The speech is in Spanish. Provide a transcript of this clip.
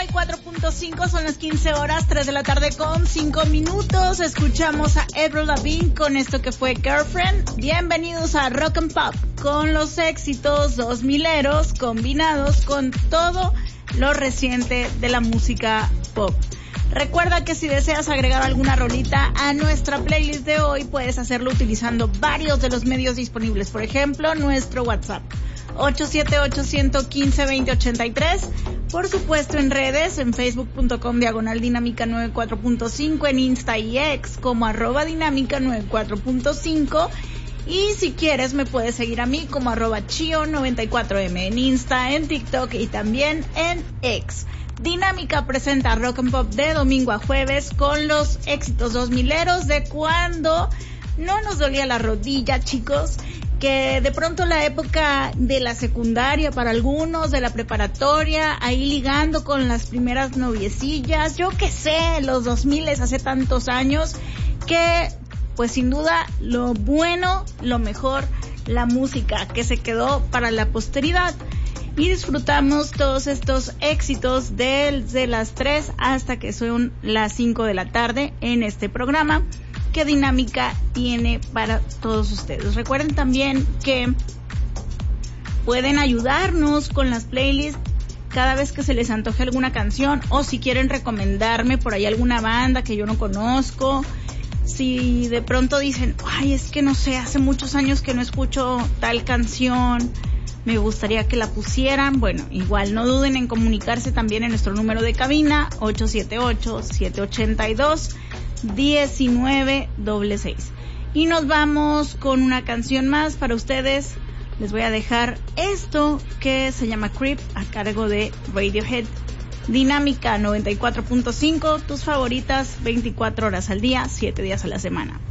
94.5, son las 15 horas, 3 de la tarde con 5 minutos. Escuchamos a Avril Lavigne con esto que fue Girlfriend. Bienvenidos a Rock and Pop, con los éxitos 2000eros combinados con todo lo reciente de la música pop. Recuerda que si deseas agregar alguna rolita a nuestra playlist de hoy, puedes hacerlo utilizando varios de los medios disponibles. Por ejemplo, nuestro WhatsApp 878-115-2083. Por supuesto en redes, en facebook.com/dinámica 94.5, en Insta y X como @dinámica 94.5. Y si quieres me puedes seguir a mí como @chio94m en Insta, en TikTok y también en X. Dinámica presenta Rock and Pop de domingo a jueves con los éxitos 2000eros de cuando no nos dolía la rodilla, chicos, que de pronto la época de la secundaria para algunos, de la preparatoria, ahí ligando con las primeras noviecillas, yo qué sé, los 2000 hace tantos años, que pues sin duda lo bueno, lo mejor, la música que se quedó para la posteridad. Y disfrutamos todos estos éxitos desde las 3 hasta que son las 5 de la tarde en este programa que Dinámica tiene para todos ustedes. Recuerden también que pueden ayudarnos con las playlists cada vez que se les antoje alguna canción, o si quieren recomendarme por ahí alguna banda que yo no conozco. Si de pronto dicen, ay, es que no sé, hace muchos años que no escucho tal canción, me gustaría que la pusieran. Bueno, igual no duden en comunicarse también en nuestro número de cabina 878-782-1966. Y nos vamos con una canción más para ustedes. Les voy a dejar esto que se llama Creep a cargo de Radiohead. Dinámica 94.5, tus favoritas 24 horas al día, 7 días a la semana.